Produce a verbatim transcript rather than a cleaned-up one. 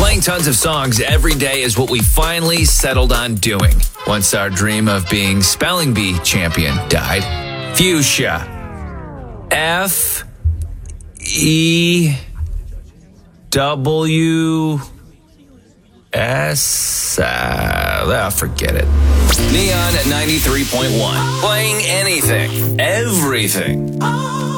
Playing tons of songs every day is what we finally settled on doing once our dream of being spelling bee champion died. Fuchsia. F E W S. Uh, forget it. Neon at ninety-three point one. Playing anything, everything.